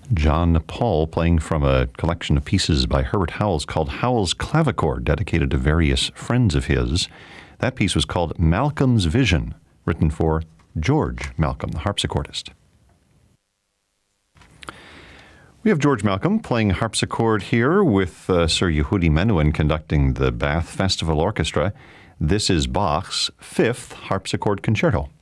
John Paul playing from a collection of pieces by Herbert Howells called Howells Clavichord, dedicated to various friends of his. That piece was called Malcolm's Vision, written for George Malcolm, the harpsichordist. We have George Malcolm playing harpsichord here with Sir Yehudi Menuhin conducting the Bath Festival Orchestra. This is Bach's 5th harpsichord concerto.